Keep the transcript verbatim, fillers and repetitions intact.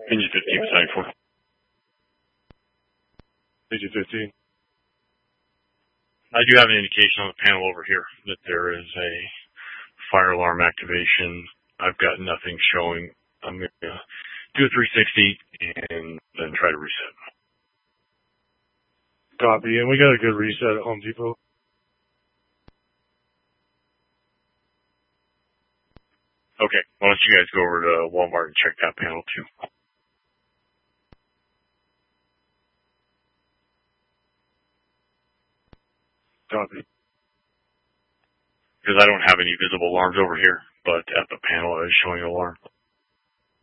Engine fifteen, sign for. Engine fifteen. I do have an indication on the panel over here that there is a fire alarm activation. I've got nothing showing. I'm going to do a three sixty and then try to reset. Copy, and we got a good reset at Home Depot. Okay, why don't you guys go over to Walmart and check that panel too. Copy. Because I don't have any visible alarms over here, but at the panel it is showing an alarm.